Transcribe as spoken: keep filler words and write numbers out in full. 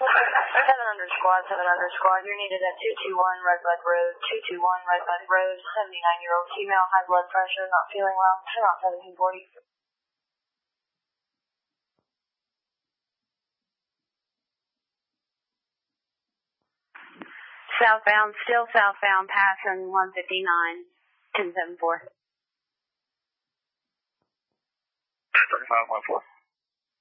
seven hundred squad, seven hundred squad. You're needed at two two one Red Bud Road, two two one Red Bud Road. seventy-nine-year-old female, high blood pressure, not feeling well. Turn off seventeen forty. Southbound, still southbound, passing one fifty-nine, ten seven four. thirty-five one four.